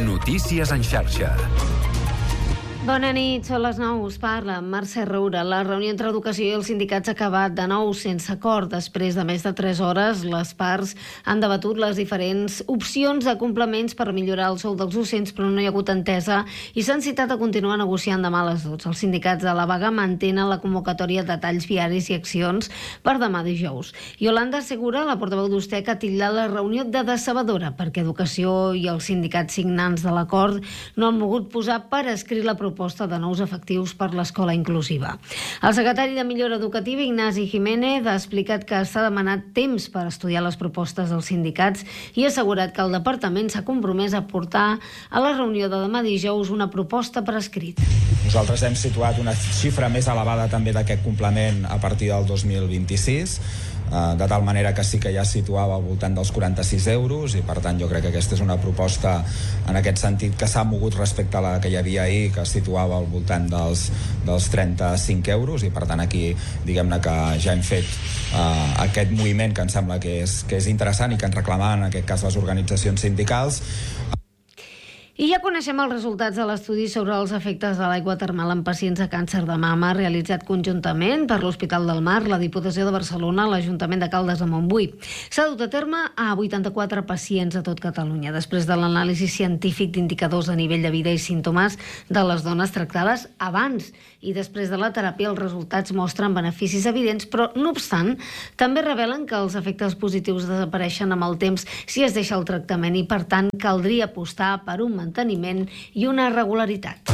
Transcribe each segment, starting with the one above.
Notícies en xarxa. Bona nit, són les 9, us parla Mercè Roura. La reunió entre Educació i els sindicats ha acabat de nou sense acord. Després de més de 3 hores, les parts han debatut les diferents opcions de complements per millorar el sou dels docents, però no hi ha hagut entesa i s'han citat a continuar negociant demà a les 12. Els sindicats de la vaga mantenen la convocatòria de talls viaris i accions per demà dijous. Yolanda Segura, la portaveu d'Ustec, ha titllat la reunió de decebedora perquè Educació i els sindicats signants de l'acord no han volgut posar per escrit la proposta de nous efectius per l'escola inclusiva. El secretari de Millora Educativa, Ignasi Jiménez, ha explicat que s'ha demanat temps per estudiar les propostes dels sindicats i ha assegurat que el departament s'ha compromès a portar a la reunió de demà dijous una proposta per escrit. Nosaltres hem situat una xifra més elevada també d'aquest complement a partir del 2026, de tal manera que sí que ja es situava al voltant dels 46 euros i per tant jo crec que aquesta és una proposta en aquest sentit que s'ha mogut respecte a la que hi havia ahir, que es situava al voltant dels 35 euros i per tant aquí diguem-ne que ja hem fet aquest moviment que em sembla que és interessant i que ens reclamaven en aquest cas les organitzacions sindicals. I ja coneixem els resultats de l'estudi sobre els efectes de l'aigua termal en pacients de càncer de mama realitzat conjuntament per l'Hospital del Mar, la Diputació de Barcelona, l'Ajuntament de Caldes de Montbui. S'ha dut a terme a 84 pacients a tot Catalunya, després de l'anàlisi científic d'indicadors de nivell de vida i símptomes de les dones tractades abans i després de la teràpia. Els resultats mostren beneficis evidents, però no obstant, també revelen que els efectes positius desapareixen amb el temps si es deixa el tractament i per tant caldria apostar per un manteniment i una regularitat.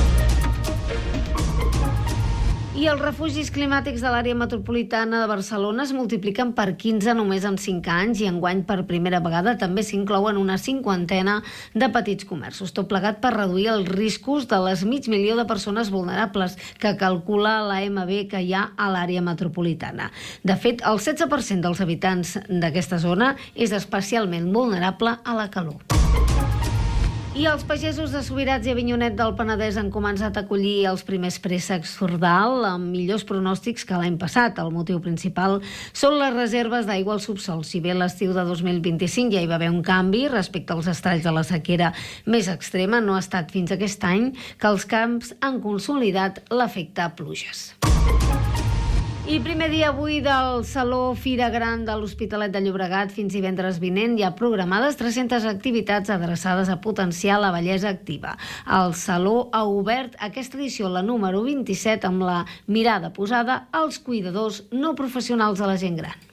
I els refugis climàtics de l'àrea metropolitana de Barcelona es multipliquen per 15 només en 5 anys i enguany per primera vegada també s'inclouen una 50ena de petits comerços. Tot plegat per reduir els riscos de les 500.000 de persones vulnerables que calcula l'AMB que hi ha a l'àrea metropolitana. De fet, el 16% dels habitants d'aquesta zona és especialment vulnerable a la calor. I els pagesos de Subirats i Avinyonet del Penedès han començat a collir els primers préssecs Fordal amb millors pronòstics que l'any passat. El motiu principal són les reserves d'aigua al subsol. Si bé l'estiu de 2025 ja hi va haver un canvi respecte als estralls de la sequera més extrema, no ha estat fins aquest any que els camps han consolidat l'efecte pluges. I primer dia avui del Saló Fira Gran de l'Hospitalet de Llobregat. Fins divendres vinent hi ha programades 300 activitats adreçades a potenciar la bellesa activa. El Saló ha obert aquesta edició, la número 27, amb la mirada posada als cuidadors no professionals de la gent gran.